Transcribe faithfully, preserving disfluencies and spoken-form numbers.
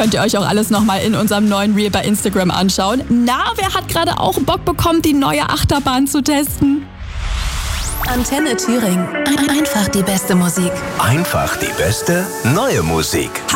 könnt ihr euch auch alles nochmal in unserem neuen Reel bei Instagram anschauen. Na, wer hat gerade auch Bock bekommen, die neue Achterbahn zu testen? Antenne Thüringen. Einfach die beste Musik. Einfach die beste neue Musik.